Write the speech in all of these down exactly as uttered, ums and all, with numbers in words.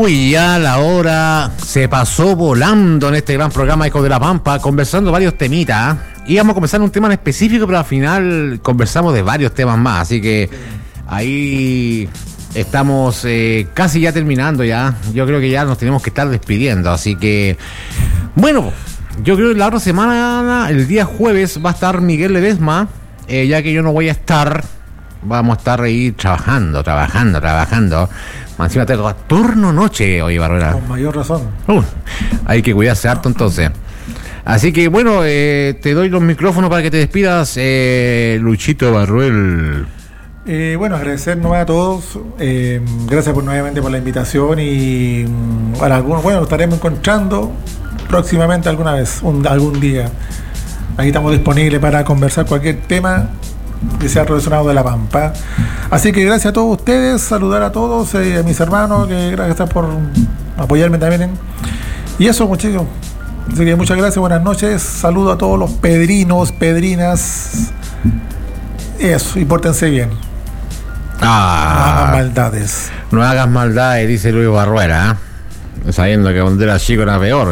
Uy, ya la hora se pasó volando en este gran programa Ecos de la Pampa, conversando varios temitas. Íbamos a conversar un tema en específico, pero al final conversamos de varios temas más, así que ahí estamos eh, casi ya terminando ya. Yo creo que ya nos tenemos que estar despidiendo, así que bueno, yo creo que la otra semana, el día jueves, va a estar Miguel Ledesma, eh, ya que yo no voy a estar. Vamos a estar ahí trabajando, trabajando, trabajando. Encima tengo turno noche hoy, Barruela. Con mayor razón. Uh, hay que cuidarse harto entonces. Así que bueno, eh, te doy los micrófonos para que te despidas, eh, Luchito Barruel. Eh, bueno, agradecer nuevamente a todos. Eh, gracias por nuevamente por la invitación y bueno, algunos, bueno, nos estaremos encontrando próximamente alguna vez, un, algún día. Ahí estamos disponibles para conversar cualquier tema que sea relacionado de la Pampa. Así que gracias a todos ustedes, saludar a todos, eh, a mis hermanos, que gracias por apoyarme también en... y eso, muchachos. Así que muchas gracias, buenas noches, saludo a todos los pedrinos, pedrinas, eso, y pórtense bien. Ah, no hagan maldades. No hagas maldades, dice Luis Barruela, ¿eh? Sabiendo que cuando era chico era peor.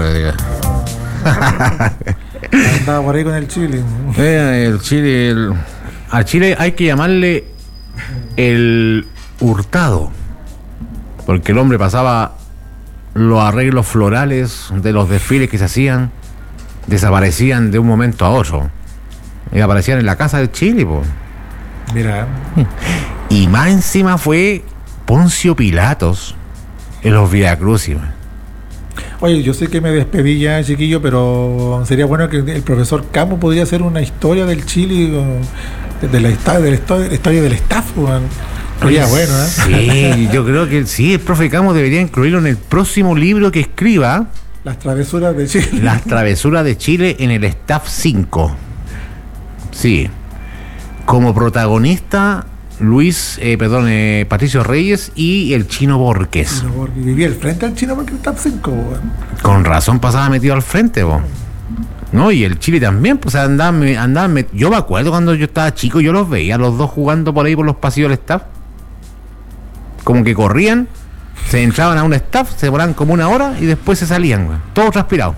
Andaba por ahí con el Chile. Eh, el Chile... El... A Chile hay que llamarle el hurtado, porque el hombre pasaba los arreglos florales de los desfiles que se hacían, desaparecían de un momento a otro y aparecían en la casa de Chile, po. Mira. Y más encima fue Poncio Pilatos en los Via Crucis. Oye, yo sé que me despedí ya, chiquillo, pero sería bueno que el profesor Campos podría hacer una historia del Chile, de la historia del, la historia del staff, sería bueno, ¿eh? Sí, yo creo que sí, el profe Campos debería incluirlo en el próximo libro que escriba. Las travesuras de Chile. Las travesuras de Chile en el staff cinco. Sí. Como protagonista, Luis, eh, perdón, eh, Patricio Reyes y el Chino Borges. Chino Borges. Vivía al frente al Chino Borges en el staff cinco, bueno. Con razón pasaba metido al frente, po. No, y el Chile también, pues andaban, andaban, yo me acuerdo cuando yo estaba chico, yo los veía, los dos jugando por ahí por los pasillos del staff. Como que corrían, se entraban a un staff, se demoraban como una hora y después se salían, güey, todos transpirados.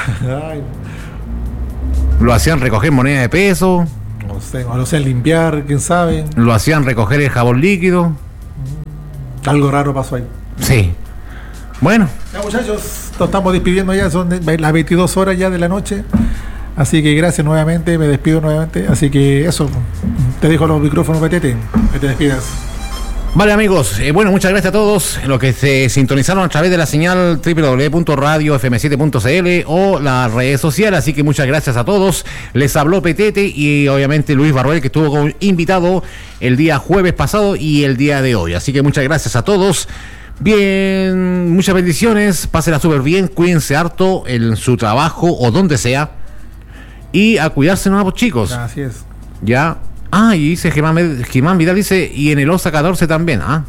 Lo hacían recoger moneda de peso. No sé, o lo hacían limpiar, quién sabe. Lo hacían recoger el jabón líquido. Algo raro pasó ahí. Sí. Bueno. Ya, muchachos, nos estamos despidiendo ya, son las veintidós horas ya de la noche. Así que gracias nuevamente, me despido nuevamente. Así que eso, te dejo los micrófonos, Petete, que te despidas. Vale, amigos, eh, bueno, muchas gracias a todos los que se sintonizaron a través de la señal doble u doble u doble u punto radio f m siete punto c l o las redes sociales, así que muchas gracias a todos. Les habló Petete y obviamente Luis Barruel, que estuvo como invitado el día jueves pasado y el día de hoy, así que muchas gracias a todos. Bien, muchas bendiciones, pásenla súper bien, cuídense harto en su trabajo o donde sea y a cuidarse nuevos, chicos. Así es. Ya. Ah, y dice Germán, Germán Vidal, dice, y en el O S A catorce también, ¿ah?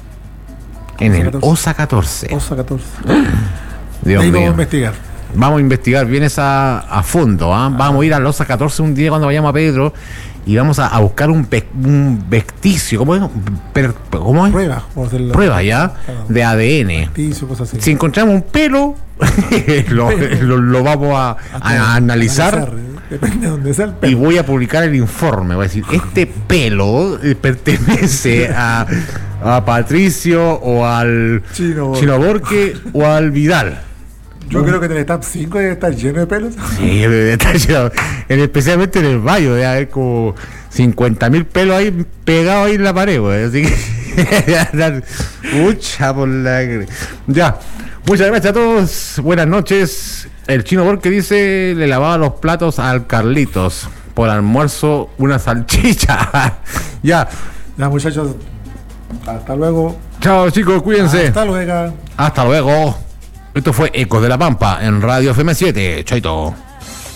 En el O S A catorce. O S A catorce. Dios Ahí mío. vamos a investigar. Vamos a investigar bien esa a fondo, ¿ah? Vamos a ir al O S A catorce un día cuando vayamos a Pedro y vamos a, a buscar un, ve, un vestigio, ¿cómo es? Per, ¿Cómo es? Prueba. Prueba, ¿ya? De A D N. Vestigio, cosas así. Si encontramos un pelo, lo, lo, lo vamos a, a, a analizar. analizar. Depende de dónde sea el pelo. Y voy a publicar el informe. Voy a decir, este pelo pertenece a, a Patricio o al Chino, Chino Borges o al Vidal. Yo uh. creo que en el staff cinco debe estar lleno de pelos. Sí, debe estar lleno. Especialmente en el baño, debe haber como cincuenta mil pelos ahí pegados ahí en la pared, güey. Así que. Mucha por la. Ya. Muchas gracias a todos. Buenas noches. El Chino Borges dice, le lavaba los platos al Carlitos. Por almuerzo, una salchicha. Ya. Ya, muchachos. Hasta luego. Chao, chicos, cuídense. Hasta luego. Hasta luego. Esto fue Ecos de la Pampa en Radio F M siete. Chaito.